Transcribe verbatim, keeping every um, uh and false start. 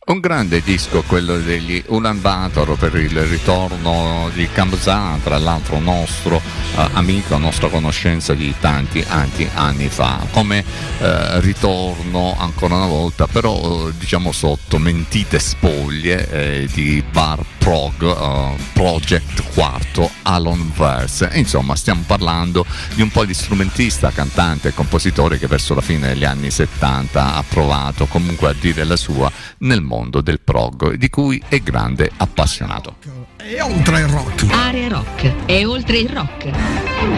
Un grande disco, quello degli Ulaanbaatar, per il ritorno di Kamza, tra l'altro nostro eh, amico, nostra conoscenza di tanti tanti anni fa, come eh, ritorno ancora una volta, però eh, diciamo sotto mentite spoglie eh, di Bar Prog uh, Project quarto Alon Verse. Insomma, stiamo parlando di un po' di strumentista, cantante e compositore che verso la fine degli anni settanta ha provato comunque a dire la sua nel mondo del prog, di cui è grande appassionato. E oltre il rock. Area Rock e oltre il rock.